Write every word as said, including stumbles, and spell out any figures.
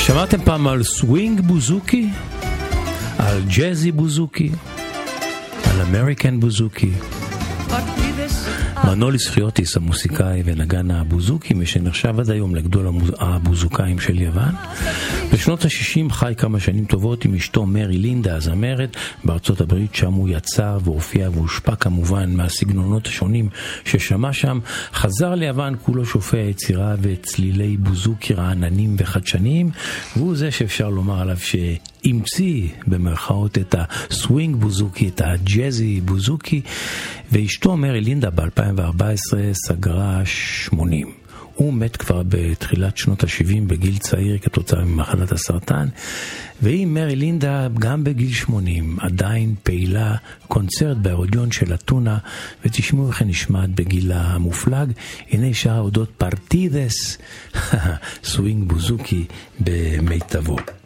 שמעתם פעם על סווינג בוזוקי? על ג'אזי בוזוקי? על אמריקן בוזוקי? מנוליס חיוטיס, המוסיקאי ונגן הבוזוקי, שנחשב עד היום לגדול הבוזוקאים של יוון. בשנות ה-שישים חי כמה שנים טובות עם אשתו מרי לינדה, הזמרת, בארצות הברית, שם הוא יצר והופיע והושפע כמובן מהסגנונות השונים ששמע שם. חזר ליוון כולו שופע יצירה וצלילי בוזוקי רעננים וחדשניים, והוא זה שאפשר לומר עליו שהמציא במרכאות את הסווינג בוזוקי, את הג'אזי בוזוקי. ואשתו מרי לינדה ב-אלפיים וארבע עשרה סגרה שמונים. הוא מת כבר בתחילת שנות ה-שבעים בגיל צעיר כתוצאה ממחלת הסרטן, והיא מרי לינדה גם בגיל שמונים עדיין פעילה, קונצרט בארודיון של אתונה, ותשמעו איך נשמעת בגילה המופלג. הנה שעה אודות פרטידס, סווינג בוזוקי במיטבו.